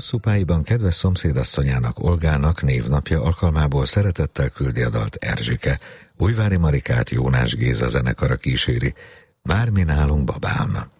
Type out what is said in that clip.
Hosszúpályban kedves szomszédasszonyának, Olgának névnapja alkalmából szeretettel küldi a dalt Erzsike. Újvári Marikát Jónás Géza zenekara kíséri. Már mi nálunk, babám.